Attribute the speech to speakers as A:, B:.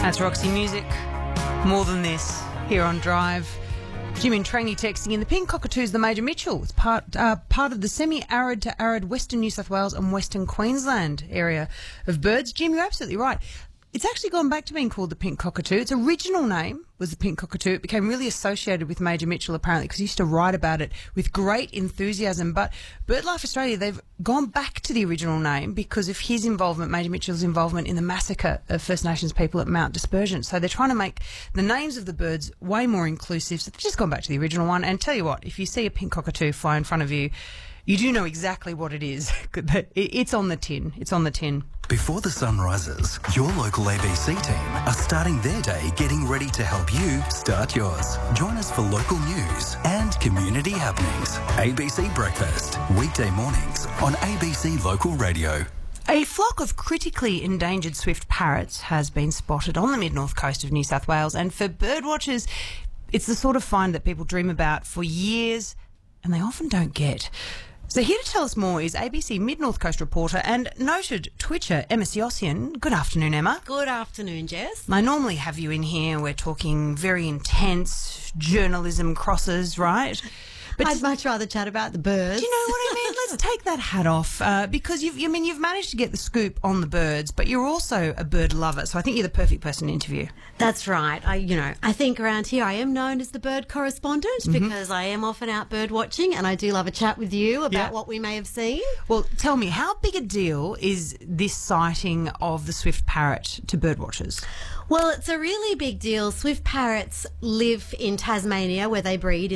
A: That's Roxy Music. More than this here on Drive. Jim in Trangie texting in, the pink cockatoo's the Major Mitchell. It's part of the semi-arid to arid Western New South Wales and Western Queensland area of birds. Jim, you're absolutely right. It's actually gone back to being called the pink cockatoo. Its original name was the pink cockatoo. It became really associated with Major Mitchell, apparently, because he used to write about it with great enthusiasm. But BirdLife Australia, they've gone back to the original name because of his involvement, Major Mitchell's involvement in the massacre of First Nations people at Mount Dispersion. So they're trying to make the names of the birds way more inclusive. So they've just gone back to the original one. And tell you what, if you see a pink cockatoo fly in front of you, you do know exactly what it is. It's on the tin. It's on the tin.
B: Before the sun rises, your local ABC team are starting their day getting ready to help you start yours. Join us for local news and community happenings. ABC Breakfast, weekday mornings on ABC Local Radio.
A: A flock of critically endangered swift parrots has been spotted on the mid-north coast of New South Wales, and for birdwatchers, it's the sort of find that people dream about for years and they often don't get. So here to tell us more is ABC Mid-North Coast reporter and noted Twitcher Emma Siossian. Good afternoon, Emma.
C: Good afternoon, Jess.
A: I normally have you in here. We're talking very intense journalism crosses, right? But
C: I'd much rather chat about the birds.
A: Do you know what I mean? Let's take that hat off because you've managed to get the scoop on the birds, but you're also a bird lover, so I think you're the perfect person to interview.
C: That's right. I think around here I am known as the bird correspondent because I am often out bird watching, and I do love a chat with you about what we may have seen.
A: Well, tell me, how big a deal is this sighting of the swift parrot to birdwatchers?
C: Well, it's a really big deal. Swift parrots live in Tasmania, where they breed